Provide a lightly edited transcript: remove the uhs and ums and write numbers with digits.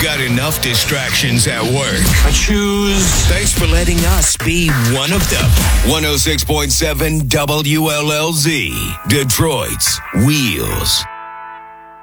got enough distractions at work. I choose. Thanks for letting us be one of them. 106.7 WLLZ, Detroit's Wheels.